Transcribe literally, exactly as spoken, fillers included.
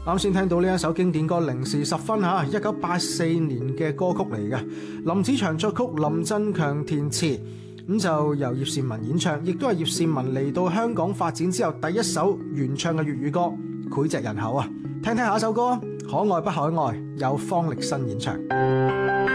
啱先聽到呢一首經典歌《零時十分》吓，一九八四年嘅歌曲嚟嘅，林子祥作曲，林振強填詞，咁就由葉倩文演唱，亦都係葉倩文嚟到香港發展之後第一首原唱嘅粵語歌，膾炙人口啊！聽聽下一首歌，可愛不可愛，有方力申演唱。